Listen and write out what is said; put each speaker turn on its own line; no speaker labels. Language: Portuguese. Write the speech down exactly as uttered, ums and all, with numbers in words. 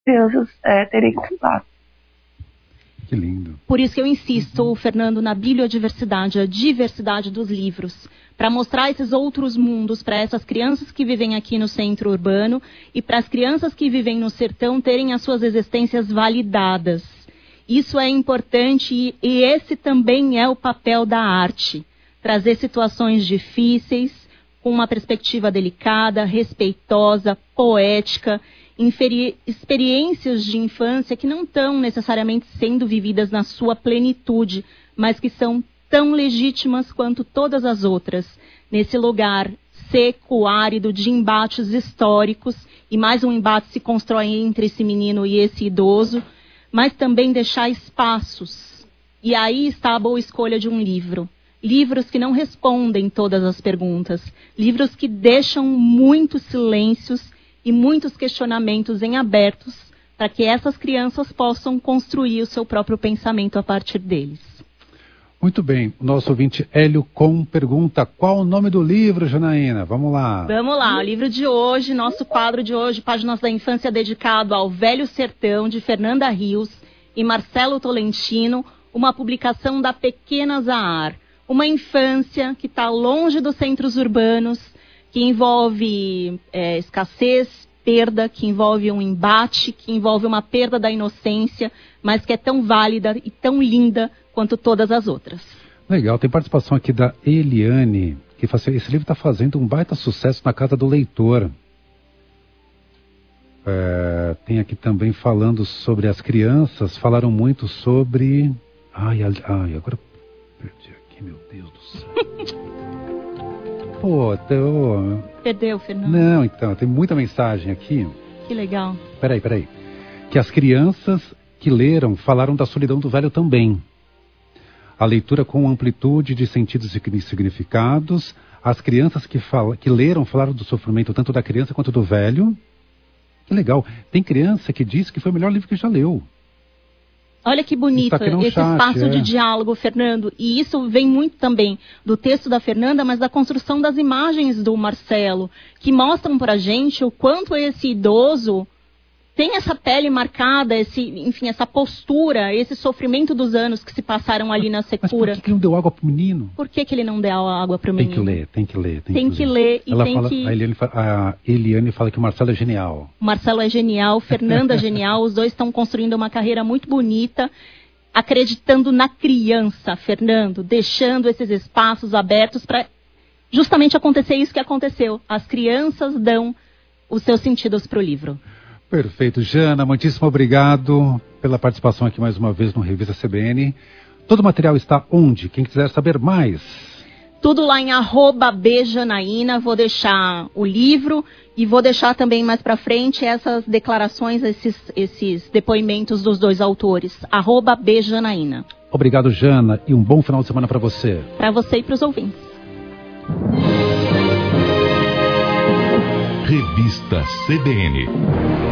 crianças é, terem contato.
Que lindo.
Por isso que eu insisto, uhum. Fernando, na biodiversidade, a diversidade dos livros, para mostrar esses outros mundos para essas crianças que vivem aqui no centro urbano e para as crianças que vivem no sertão terem as suas existências validadas. Isso é importante e, e esse também é o papel da arte. Trazer situações difíceis com uma perspectiva delicada, respeitosa, poética, inferir experiências de infância que não estão necessariamente sendo vividas na sua plenitude, mas que são tão legítimas quanto todas as outras, nesse lugar seco, árido, de embates históricos, e mais um embate se constrói entre esse menino e esse idoso, mas também deixar espaços. E aí está a boa escolha de um livro. Livros que não respondem todas as perguntas, livros que deixam muitos silêncios e muitos questionamentos em abertos para que essas crianças possam construir o seu próprio pensamento a partir deles.
Muito bem. O nosso ouvinte Hélio Com pergunta: qual o nome do livro, Janaína? Vamos lá.
Vamos lá. O livro de hoje, nosso quadro de hoje, Páginas da Infância, dedicado ao Velho Sertão, de Fernanda Rios e Marcelo Tolentino, uma publicação da Pequena Zahar. Uma infância que está longe dos centros urbanos, que envolve é, escassez, perda, que envolve um embate, que envolve uma perda da inocência, mas que é tão válida e tão linda quanto todas as outras.
Legal, tem participação aqui da Eliane, que fala assim: esse livro está fazendo um baita sucesso na casa do leitor. É, tem aqui também falando sobre as crianças, falaram muito sobre... Ai, ai agora perdi aqui, meu Deus do céu. Pô, tô...
Perdeu, Fernando?
Não, então, tem muita mensagem aqui.
Que legal.
Peraí, peraí. Que as crianças que leram falaram da solidão do velho também. A leitura com amplitude de sentidos e significados. As crianças que, fala, que leram falaram do sofrimento tanto da criança quanto do velho. Que legal. Tem criança que diz que foi o melhor livro que já leu.
Olha que bonito esse chat, espaço é. de diálogo, Fernando. E isso vem muito também do texto da Fernanda, mas da construção das imagens do Marcelo, que mostram pra gente o quanto esse idoso tem essa pele marcada, esse, enfim, essa postura, esse sofrimento dos anos que se passaram ali na secura.
Mas por que ele não deu água pro menino?
Por que, que ele não deu água pro menino?
Tem que ler, tem que ler. Tem,
tem que, que ler. ler e
Ela
tem
fala,
que...
a, Eliane, a Eliane fala que o Marcelo é genial.
O Marcelo é genial, Fernanda é genial, os dois estão construindo uma carreira muito bonita, acreditando na criança, Fernando, deixando esses espaços abertos para justamente acontecer isso que aconteceu. As crianças dão os seus sentidos para o livro.
Perfeito. Jana, muitíssimo obrigado pela participação aqui mais uma vez no Revista C B N. Todo o material está onde? Quem quiser saber mais?
Tudo lá em arroba bjanaína. Vou deixar o livro e vou deixar também mais para frente essas declarações, esses, esses depoimentos dos dois autores. Arroba bjanaína.
Obrigado, Jana, e um bom final de semana para você.
Para você e para os ouvintes.
Revista C B N.